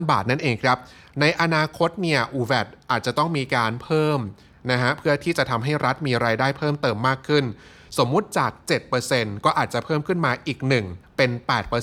บาทนั่นเองครับในอนาคตเนี่ยVATอาจจะต้องมีการเพิ่มนะฮะเพื่อที่จะทำให้รัฐมีรายได้เพิ่มเติมมากขึ้นสมมุติจาก 7% ก็อาจจะเพิ่มขึ้นมาอีก1เป็น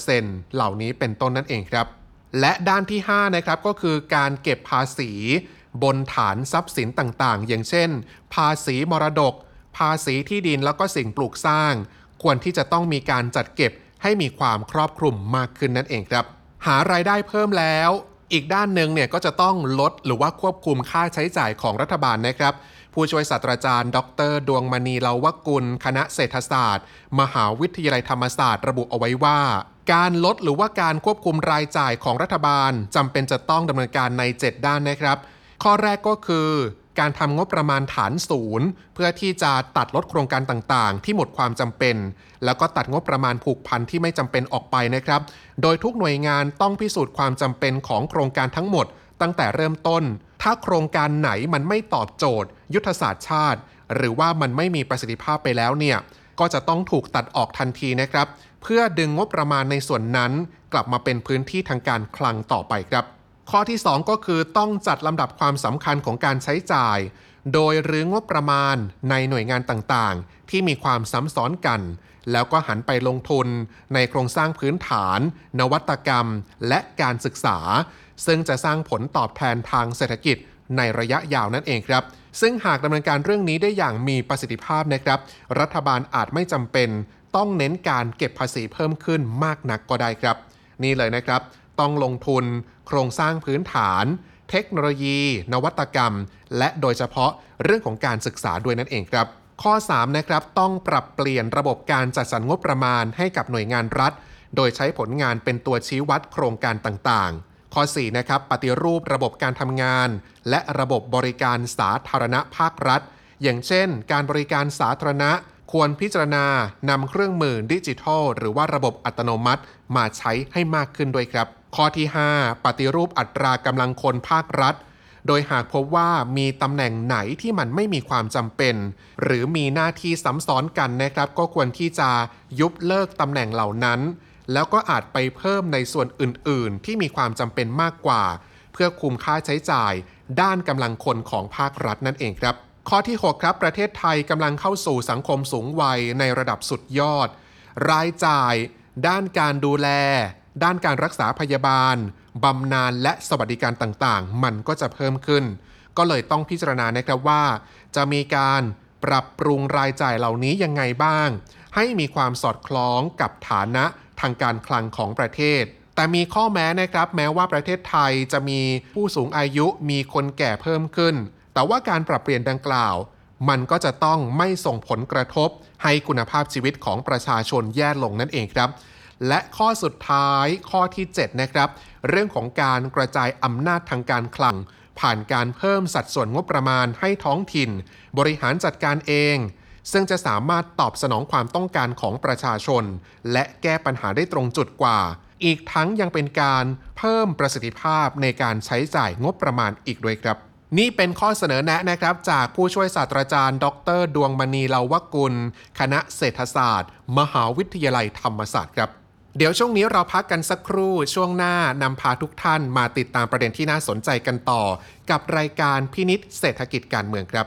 8% เหล่านี้เป็นต้นนั่นเองครับและด้านที่5นะครับก็คือการเก็บภาษีบนฐานทรัพย์สินต่างๆอย่างเช่นภาษีมรดกภาษีที่ดินแล้วก็สิ่งปลูกสร้างควรที่จะต้องมีการจัดเก็บให้มีความครอบคลุมมากขึ้นนั่นเองครับหารายได้เพิ่มแล้วอีกด้านหนึ่งเนี่ยก็จะต้องลดหรือว่าควบคุมค่าใช้จ่ายของรัฐบาลนะครับผู้ช่วยศาสตราจารย์ดร.ดวงมณีเลาวกุลคณะเศรษฐศาสตร์มหาวิทยาลัยธรรมศาสตร์ระบุเอาไว้ว่าการลดหรือว่าการควบคุมรายจ่ายของรัฐบาลจำเป็นจะต้องดำเนินการใน7ด้านนะครับข้อแรกก็คือการทำงบประมาณฐานศูนย์เพื่อที่จะตัดลดโครงการต่างๆที่หมดความจำเป็นแล้วก็ตัดงบประมาณผูกพันที่ไม่จำเป็นออกไปนะครับโดยทุกหน่วยงานต้องพิสูจน์ความจำเป็นของโครงการทั้งหมดตั้งแต่เริ่มต้นถ้าโครงการไหนมันไม่ตอบโจทย์ยุทธศาสตร์ชาติหรือว่ามันไม่มีประสิทธิภาพไปแล้วเนี่ยก็จะต้องถูกตัดออกทันทีนะครับเพื่อดึงงบประมาณในส่วนนั้นกลับมาเป็นพื้นที่ทางการคลังต่อไปครับข้อที่2ก็คือต้องจัดลำดับความสำคัญของการใช้จ่ายโดยรื้องบประมาณในหน่วยงานต่างๆที่มีความซ้ำซ้อนกันแล้วก็หันไปลงทุนในโครงสร้างพื้นฐานนวัตกรรมและการศึกษาซึ่งจะสร้างผลตอบแทนทางเศรษฐกิจในระยะยาวนั่นเองครับซึ่งหากดำเนินการเรื่องนี้ได้อย่างมีประสิทธิภาพนะครับรัฐบาลอาจไม่จำเป็นต้องเน้นการเก็บภาษีเพิ่มขึ้นมากนักก็ได้ครับนี่เลยนะครับต้องลงทุนโครงสร้างพื้นฐานเทคโนโลยีนวัตกรรมและโดยเฉพาะเรื่องของการศึกษาด้วยนั่นเองครับข้อ3นะครับต้องปรับเปลี่ยนระบบการจัดสรรงบประมาณให้กับหน่วยงานรัฐโดยใช้ผลงานเป็นตัวชี้วัดโครงการต่างๆข้อ4นะครับปฏิรูประบบการทำงานและระบบบริการสาธารณภาครัฐอย่างเช่นการบริการสาธารณะควรพิจารณานำเครื่องมือดิจิทัลหรือว่าระบบอัตโนมัติมาใช้ให้มากขึ้นด้วยครับข้อที่5ปฏิรูปอัตรากำลังคนภาครัฐโดยหากพบว่ามีตำแหน่งไหนที่มันไม่มีความจำเป็นหรือมีหน้าที่ซ้ำซ้อนกันนะครับก็ควรที่จะยุบเลิกตำแหน่งเหล่านั้นแล้วก็อาจไปเพิ่มในส่วนอื่นๆที่มีความจำเป็นมากกว่าเพื่อคุมค่าใช้จ่ายด้านกำลังคนของภาครัฐนั่นเองครับข้อที่6ครับประเทศไทยกำลังเข้าสู่สังคมสูงวัยในระดับสุดยอดรายจ่ายด้านการดูแลด้านการรักษาพยาบาลบำนาญและสวัสดิการต่างๆมันก็จะเพิ่มขึ้นก็เลยต้องพิจารณานะครับว่าจะมีการปรับปรุงรายจ่ายเหล่านี้ยังไงบ้างให้มีความสอดคล้องกับฐานะทางการคลังของประเทศแต่มีข้อแม้นะครับแม้ว่าประเทศไทยจะมีผู้สูงอายุมีคนแก่เพิ่มขึ้นแต่ว่าการปรับเปลี่ยนดังกล่าวมันก็จะต้องไม่ส่งผลกระทบให้คุณภาพชีวิตของประชาชนแย่ลงนั่นเองครับและข้อสุดท้ายข้อที่7นะครับเรื่องของการกระจายอำนาจทางการคลังผ่านการเพิ่มสัดส่วนงบประมาณให้ท้องถิ่นบริหารจัดการเองซึ่งจะสามารถตอบสนองความต้องการของประชาชนและแก้ปัญหาได้ตรงจุดกว่าอีกทั้งยังเป็นการเพิ่มประสิทธิภาพในการใช้จ่ายงบประมาณอีกด้วยครับนี่เป็นข้อเสนอแนะนะครับจากผู้ช่วยศาสตราจารย์ดร.ดวงมณีเลาวกุลคณะเศรษฐศาสตร์มหาวิทยาลัยธรรมศาสตร์ครับเดี๋ยวช่วงนี้เราพักกันสักครู่ช่วงหน้านำพาทุกท่านมาติดตามประเด็นที่น่าสนใจกันต่อกับรายการพินิจเศรษฐกิจการเมืองครับ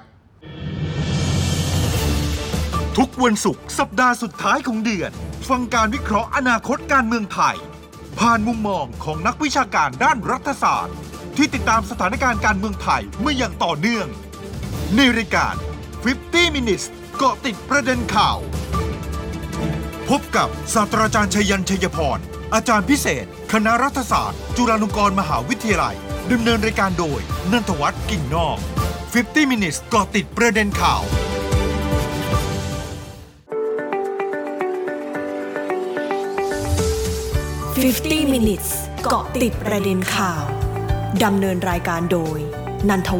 ทุกวันศุกร์สัปดาห์สุดท้ายของเดือนฟังการวิเคราะห์อนาคตการเมืองไทยผ่านมุมมองของนักวิชาการด้านรัฐศาสตร์ที่ติดตามสถานการณ์การเมืองไทยมาอย่างต่อเนื่องในรายการ50 minutes เกาะติดประเด็นข่าวพบกับศาสตราจารย์ชัยยันต์ ชัยพรอาจารย์พิเศษคณะรัฐศาสตร์จุฬาลงกรณ์มหาวิทยาลัยดำเนินรายการโดยนันทวัฒน์กิ่งนอก50 minutes เกาะติดประเด็นข่าว 50 minutes เกาะติดประเด็นข่าวดำเนินรายการโดยนันท